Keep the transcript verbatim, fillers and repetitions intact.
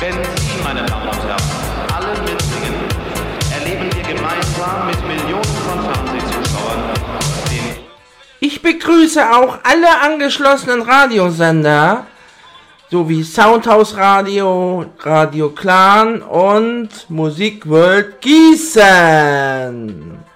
Wenn Sie, meine Damen und Herren, alle mitsingen, erleben wir gemeinsam mit Millionen von Fernsehzuschauern den... Ich begrüße auch alle angeschlossenen Radiosender, sowie Soundhouse Radio, Radio Clan und Musik World Gießen.